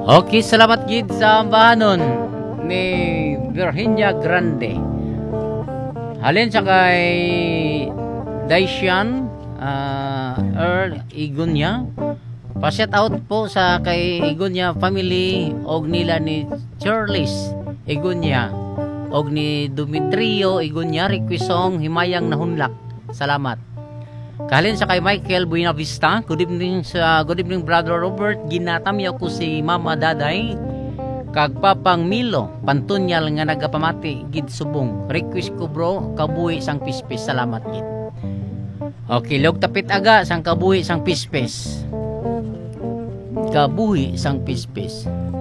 Okay, salamat gid sa ambahanon ni Virginia Grande. Halin sa kay Daishan Earl Igunya. Pa-shout out po sa kay Igunya family og nila ni Charles Igunya og ni Dumitrio Igunya requesong himayang nahunlak. Salamat. Kalin sa kay Michael Buenavista. Good evening Brother Robert. Ginatamyaw ko si Mama Daday kag Papang Milo Pantunyal nga nagapamati gid subong. Request ko bro kabuhi sang pispes. Salamat gid. Okay, log tapit aga sang kabuhi sang pispes. Kabuhi sang pispes.